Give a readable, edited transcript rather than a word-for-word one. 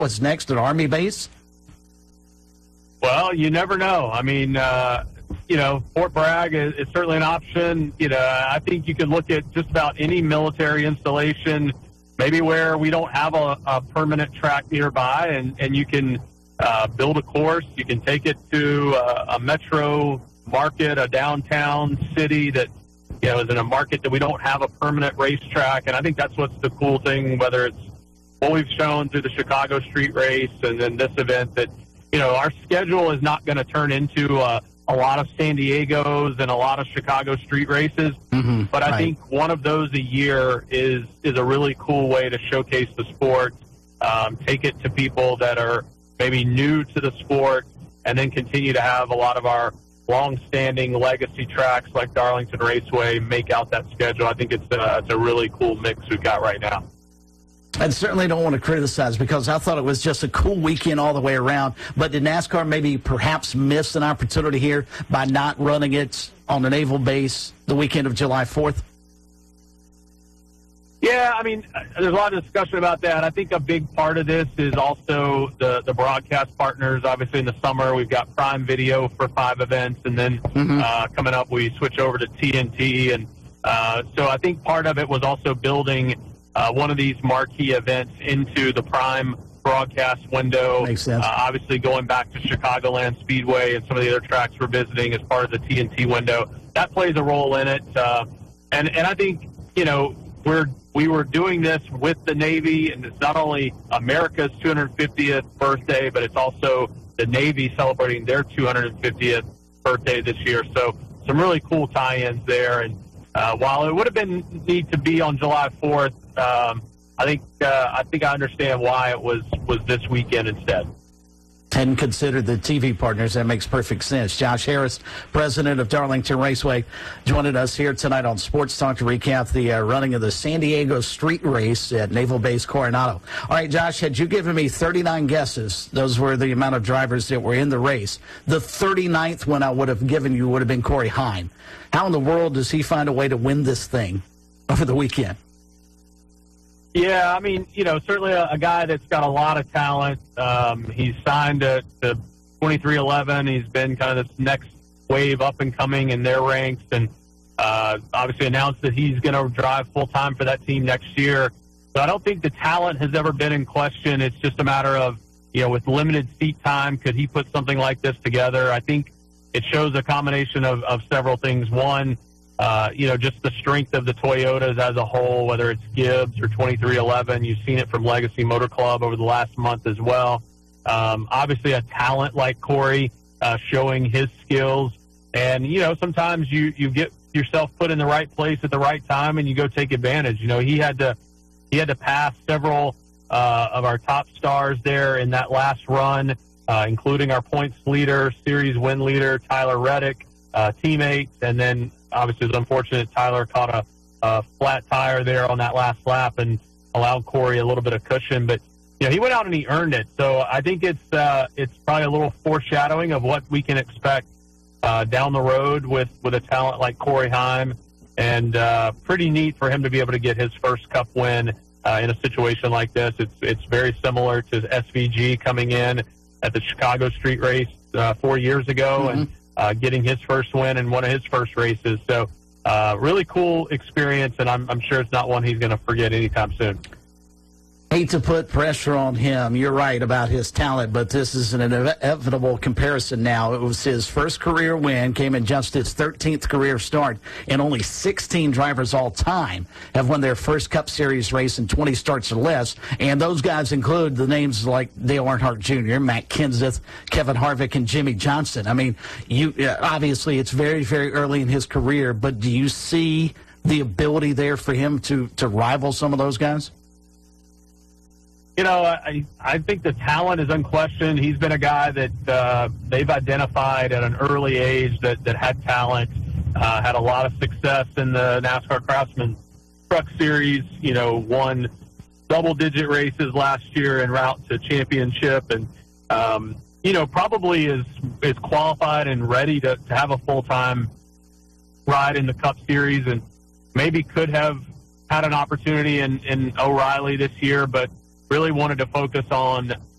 what's next at Army Base? Well, you never know. I mean, Fort Bragg is certainly an option. I think you could look at just about any military installation, maybe where we don't have a permanent track nearby, and you can build a course. You can take it to a metro market, a downtown city that is in a market that we don't have a permanent racetrack. And I think that's what's the cool thing, whether it's what we've shown through the Chicago Street Race and then this event, that our schedule is not going to turn into a lot of San Diego's and a lot of Chicago street races. Mm-hmm, but I think one of those a year is a really cool way to showcase the sport, take it to people that are maybe new to the sport, and then continue to have a lot of our long-standing legacy tracks like Darlington Raceway make out that schedule. I think it's a really cool mix we've got right now. I certainly don't want to criticize, because I thought it was just a cool weekend all the way around. But did NASCAR maybe perhaps miss an opportunity here by not running it on the naval base the weekend of July 4th? Yeah, I mean, there's a lot of discussion about that. I think a big part of this is also the broadcast partners. Obviously, in the summer, we've got Prime Video for 5 events, and then coming up, we switch over to TNT. And so I think part of it was also building one of these marquee events into the Prime broadcast window. Makes sense. Obviously, going back to Chicagoland Speedway and some of the other tracks we're visiting as part of the TNT window, that plays a role in it. And I think, we were doing this with the Navy, and it's not only America's 250th birthday, but it's also the Navy celebrating their 250th birthday this year. So some really cool tie-ins there. And while it would have been neat to be on July 4th, I think I understand why it was this weekend instead. Hadn't considered the TV partners. That makes perfect sense. Josh Harris, president of Darlington Raceway, joining us here tonight on Sports Talk to recap the running of the San Diego Street Race at Naval Base Coronado. All right, Josh, had you given me 39 guesses, those were the amount of drivers that were in the race, the 39th one I would have given you would have been Corey Heim. How in the world does he find a way to win this thing over the weekend? Yeah, I mean, certainly a guy that's got a lot of talent. He's signed to 2311. He's been kind of this next wave up and coming in their ranks, and obviously announced that he's going to drive full-time for that team next year. So I don't think the talent has ever been in question. It's just a matter of, with limited seat time, could he put something like this together? I think it shows a combination of several things. One, just the strength of the Toyotas as a whole, whether it's Gibbs or 2311. You've seen it from Legacy Motor Club over the last month as well. Obviously, a talent like Corey showing his skills. And, sometimes you get yourself put in the right place at the right time and you go take advantage. He had to pass several of our top stars there in that last run, including our points leader, series win leader, Tyler Reddick, teammate, and then obviously it was unfortunate Tyler caught a flat tire there on that last lap and allowed Corey a little bit of cushion. But, he went out and he earned it. So I think it's probably a little foreshadowing of what we can expect down the road with a talent like Corey Heim. And pretty neat for him to be able to get his first Cup win in a situation like this. It's very similar to SVG coming in at the Chicago Street Race 4 years ago. Mm-hmm. And getting his first win in one of his first races. So really cool experience, and I'm sure it's not one he's going to forget anytime soon. Hate to put pressure on him. You're right about his talent, but this is an inevitable comparison now. It was his first career win, came in just his 13th career start, and only 16 drivers all time have won their first Cup Series race in 20 starts or less, and those guys include the names like Dale Earnhardt Jr., Matt Kenseth, Kevin Harvick, and Jimmy Johnson. I mean, obviously it's very, very early in his career, but do you see the ability there for him to rival some of those guys? I think the talent is unquestioned. He's been a guy that they've identified at an early age that had talent, had a lot of success in the NASCAR Craftsman Truck Series, won double-digit races last year en route to championship, and, probably is qualified and ready to have a full-time ride in the Cup Series, and maybe could have had an opportunity in O'Reilly this year, but really wanted to focus on